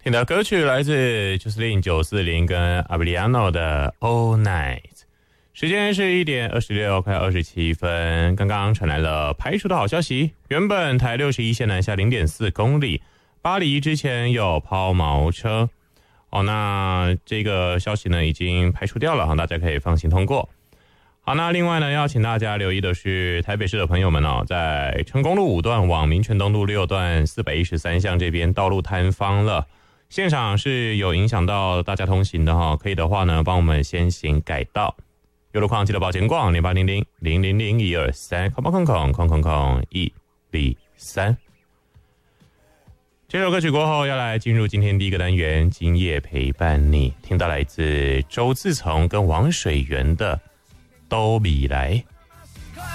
听到歌曲来自Jocelyn 940跟 Abriano 的 All Night， 时间是1点26快27分。刚刚传来了排除的好消息，原本台61线南下 0.4 公里，巴黎之前有抛锚车那这个消息呢已经排除掉了，大家可以放心通过。好，那另外呢要请大家留意的是，台北市的朋友们在成功路5段往民权东路6段413巷这边道路坍方了，现场是有影响到大家通行的可以的话呢帮我们先行改道。有路况记得报警广0800000123空123。这首歌曲过后要来进入今天第一个单元，今夜陪伴你，听到来自周自从跟王水源的都比来。